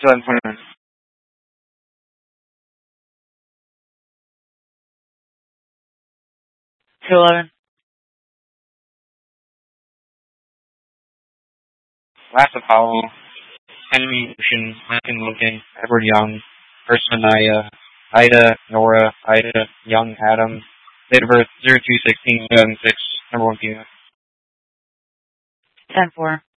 2021. 211. Last Apollo, Henry Ocean, Lincoln Lincoln, Edward Young, First Manaya, Ida, Nora, Ida, Young, Adam, date of birth 02/16/2006, number 1 female. 10-4.